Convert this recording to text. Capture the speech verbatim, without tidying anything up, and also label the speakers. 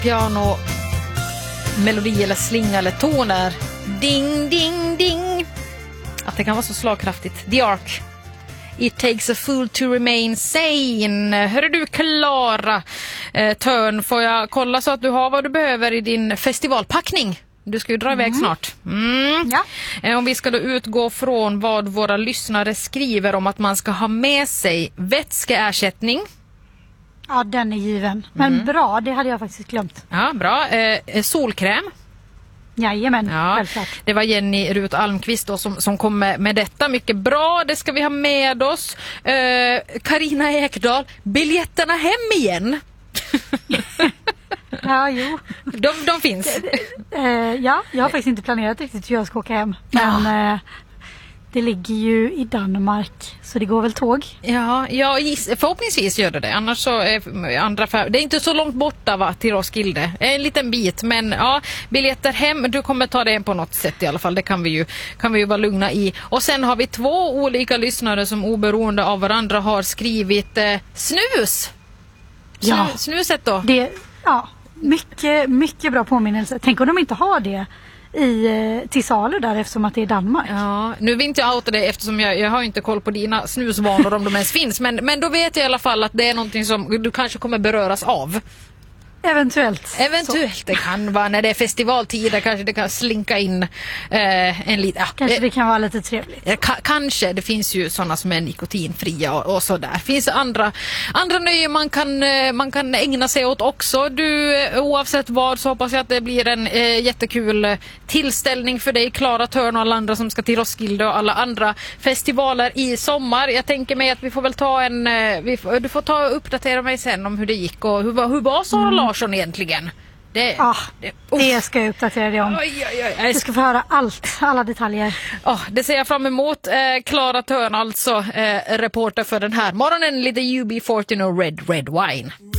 Speaker 1: piano melodi eller slinga eller toner. Ding, ding, ding. Att det kan vara så slagkraftigt. The Ark. It takes a fool to remain sane. Hörru du, Klara eh, Törn, får jag kolla så att du har vad du behöver i din festivalpackning? Du ska ju dra iväg mm. snart. Mm.
Speaker 2: Ja.
Speaker 1: Eh, om vi ska då utgå från vad våra lyssnare skriver om att man ska ha med sig vätskeersättning.
Speaker 2: Ja, den är given. Men
Speaker 1: mm.
Speaker 2: bra, det hade jag faktiskt glömt.
Speaker 1: Ja, bra. Eh, solkräm.
Speaker 2: Jajamän,
Speaker 1: ja,
Speaker 2: självklart.
Speaker 1: Det var Jenny Rut Almqvist då, som, som kom med, med detta. Mycket bra, det ska vi ha med oss. Karina eh, Ekdahl, biljetterna hem igen.
Speaker 2: Ja, jo.
Speaker 1: De, de finns.
Speaker 2: Eh, ja, jag har faktiskt inte planerat riktigt hur jag ska åka hem. Men ja. eh, det ligger ju i Danmark, så det går väl tåg.
Speaker 1: Ja, ja giss, förhoppningsvis gör det det. Annars så är andra fär- det är inte så långt borta, va, till Roskilde. En liten bit, men ja, biljetter hem, du kommer ta det på något sätt i alla fall. Det kan vi ju, kan vi ju vara lugna i. Och sen har vi två olika lyssnare som oberoende av varandra har skrivit eh, snus. Snu,
Speaker 2: ja.
Speaker 1: Snuset då.
Speaker 2: Det, ja, mycket, mycket bra påminnelse. Tänk om de inte har det i, till salu där, eftersom att det är Danmark.
Speaker 1: Ja, nu vill inte jag outa det eftersom jag, jag har inte koll på dina snusvanor om de ens finns. Men, men då vet jag i alla fall att det är någonting som du kanske kommer beröras av.
Speaker 2: Eventuellt.
Speaker 1: Eventuellt, så. Det kan vara när det är festivaltider, kanske det kan slinka in eh, en liten... Ja,
Speaker 2: kanske
Speaker 1: eh,
Speaker 2: det kan vara lite trevligt.
Speaker 1: Eh, ka- kanske, det finns ju sådana som är nikotinfria och, och sådär. Finns andra, andra nöjer man kan, eh, man kan ägna sig åt också. Du, eh, oavsett vad, så hoppas jag att det blir en eh, jättekul eh, tillställning för dig, Klara Törn och alla andra som ska till Roskilde och alla andra festivaler i sommar. Jag tänker mig att vi får väl ta en... Eh, vi får, du får ta och uppdatera mig sen om hur det gick och hur, hur var Sara mm. Larsson egentligen? Det,
Speaker 2: ah, det, det ska jag uppdatera dig om.
Speaker 1: Oj, oj, oj.
Speaker 2: Du ska få höra allt, alla detaljer.
Speaker 1: Oh, det ser jag fram emot. Klara eh, Törn alltså, eh, reporter för den här morgonen, lite U B fjorton och Red Red Wine.